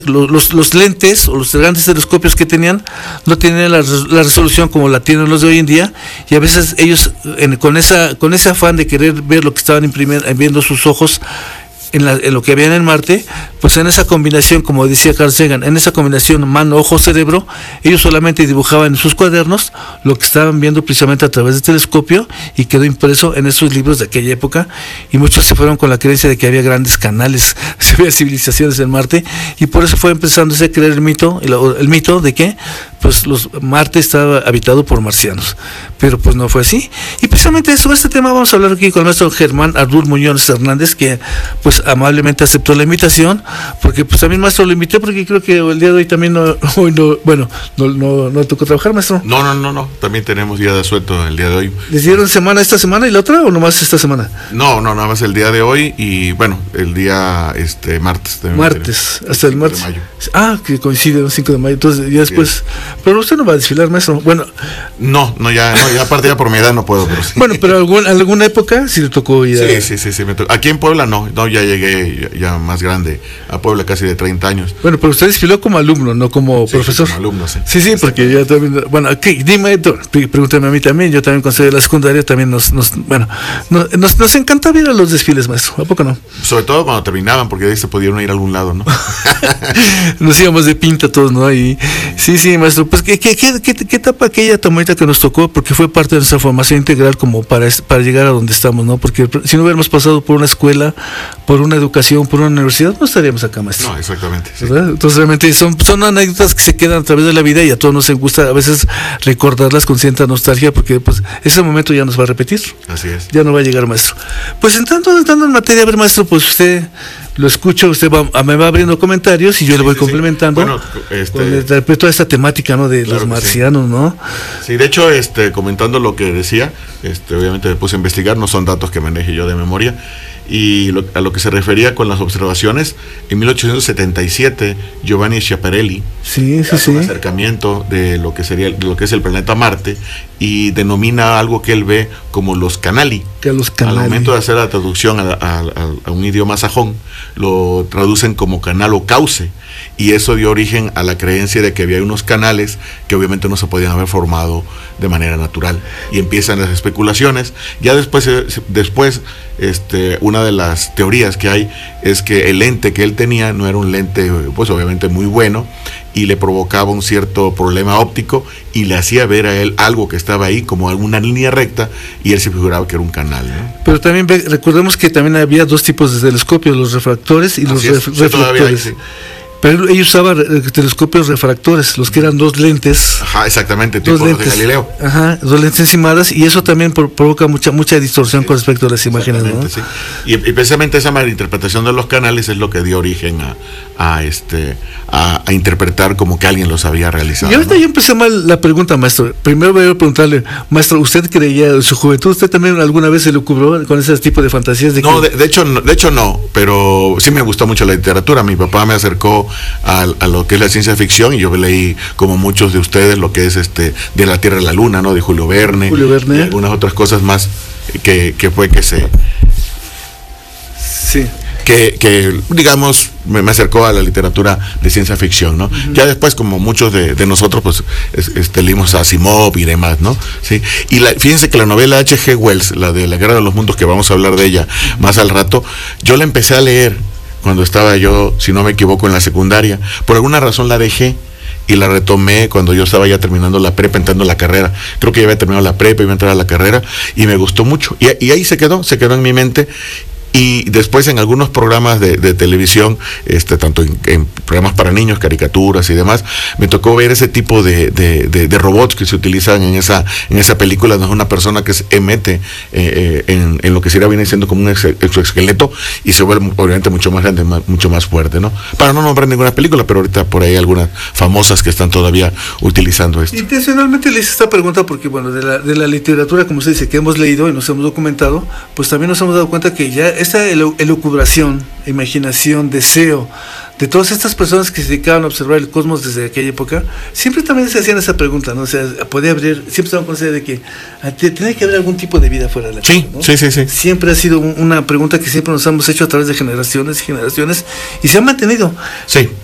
los lentes o los grandes telescopios que tenían no tenían la resolución como la tienen los de hoy en día, y a veces ellos con ese afán de querer ver lo que estaban viendo sus ojos en lo que habían en Marte, pues en esa combinación, como decía Carl Sagan, en esa combinación mano, ojo, cerebro, ellos solamente dibujaban en sus cuadernos lo que estaban viendo precisamente a través del telescopio, y quedó impreso en esos libros de aquella época, y muchos se fueron con la creencia de que había grandes canales, se había civilizaciones en Marte, y por eso fue empezándose a creer el mito de que pues Marte estaba habitado por marcianos, pero pues no fue así. Y precisamente sobre este tema vamos a hablar aquí con el maestro Germán Ardul Muñoz Hernández, que pues amablemente aceptó la invitación, porque pues también, maestro, lo invité porque creo que el día de hoy también no tocó trabajar, maestro. No, también tenemos día de asueto el día de hoy. ¿Les dieron semana esta semana y la otra, o nomás esta semana? No, nada más el día de hoy y bueno, el día martes. Martes, hasta el martes. Que coincide el 5 de mayo, entonces ya después. Sí. Pero usted no va a desfilar, maestro. Bueno. No, ya aparte ya por mi edad no puedo, pero sí. Bueno, pero alguna época sí le tocó ir. Sí, me tocó. Aquí en Puebla no, ya llegué ya más grande a Puebla, casi de 30 años. Bueno, pero usted desfiló como alumno, no como profesor. Como alumno, sí. Sí, porque ya también, bueno, aquí, pregúntame a mí también, yo también cuando de la secundaria también nos encanta ver a los desfiles, maestro, ¿a poco no? Sobre todo cuando terminaban, porque de ahí se podía uno ir a algún lado, ¿no? Nos íbamos de pinta todos, ¿no? Y sí, maestro, pues ¿qué etapa aquella tomadita que nos tocó? Porque fue parte de nuestra formación integral como para llegar a donde estamos, ¿no? Porque si no hubiéramos pasado por una escuela, por una educación, por una universidad, no estaríamos acá, maestro. No, exactamente. Sí. Entonces realmente son anécdotas que se quedan a través de la vida, y a todos nos gusta a veces recordarlas con cierta nostalgia, porque pues ese momento ya nos va a repetir. Así es. Ya no va a llegar, maestro. Pues entrando en materia, a ver, maestro, pues usted lo escucho, usted me va abriendo comentarios y yo le voy complementando. Bueno, con respecto a esta temática, ¿no? De los marcianos, ¿no? Sí, de hecho, comentando lo que decía, obviamente me puse a investigar, no son datos que maneje yo de memoria, y a lo que se refería con las observaciones, en 1877 Giovanni Schiaparelli hace un acercamiento de lo que es el planeta Marte, y denomina algo que él ve como los canali. Al momento de hacer la traducción a un idioma sajón, lo traducen como canal o cauce, y eso dio origen a la creencia de que había unos canales que obviamente no se podían haber formado de manera natural, y empiezan las especulaciones. Ya después una de las teorías que hay es que el lente que él tenía no era un lente, pues obviamente muy bueno, y le provocaba un cierto problema óptico, y le hacía ver a él algo que estaba ahí como alguna línea recta, y él se figuraba que era un canal, ¿no? Pero también recordemos que también había dos tipos de telescopios, los refractores y los reflectores. Pero ellos usaban telescopios refractores, los que eran dos lentes. Ajá, exactamente, tipo los de Galileo. Ajá, dos lentes encimadas, y eso también provoca mucha distorsión con respecto a las imágenes, ¿no? Sí. Y precisamente esa malinterpretación de los canales es lo que dio origen a interpretar como que alguien los había realizado. Y ahorita yo empecé mal la pregunta, maestro. Primero voy a preguntarle, maestro, ¿usted creía en su juventud? ¿Usted también alguna vez se le cubrió con ese tipo de fantasías? No, de hecho no, pero sí me gustó mucho la literatura. Mi papá me acercó a lo que es la ciencia ficción, y yo leí, como muchos de ustedes, lo que es de la Tierra a la Luna, ¿no? De Julio Verne. Y algunas otras cosas más que digamos me acercó a la literatura de ciencia ficción, ¿no? Uh-huh. Ya después, como muchos de nosotros, pues leímos a Asimov y demás, ¿no? Sí. Y fíjense que la novela H.G. Wells, la de La Guerra de los Mundos, que vamos a hablar de ella más al rato, yo la empecé a leer cuando estaba yo, si no me equivoco, en la secundaria. Por alguna razón la dejé y la retomé cuando yo estaba ya terminando la prepa, entrando a la carrera. Creo que ya había terminado la prepa, iba a entrar a la carrera, y me gustó mucho. Y ahí se quedó en mi mente. Y después en algunos programas de televisión, tanto en programas para niños, caricaturas y demás, me tocó ver ese tipo de robots que se utilizan en esa película, donde es una persona que se mete en lo que viene siendo como un exoesqueleto, y se vuelve obviamente mucho más grande, mucho más fuerte, ¿no? Para no nombrar ninguna película, pero ahorita por ahí algunas famosas que están todavía utilizando esto. Intencionalmente le hice esta pregunta porque, bueno, de la literatura, como se dice, que hemos leído y nos hemos documentado, pues también nos hemos dado cuenta que ya esta elucubración, imaginación, deseo de todas estas personas que se dedicaban a observar el cosmos desde aquella época, siempre también se hacían esa pregunta, ¿no? O sea, podía haber, siempre estaban con de que tenía que haber algún tipo de vida fuera de la Tierra, ¿no? Sí. Siempre ha sido una pregunta que siempre nos hemos hecho a través de generaciones y generaciones, y se ha mantenido. Sí.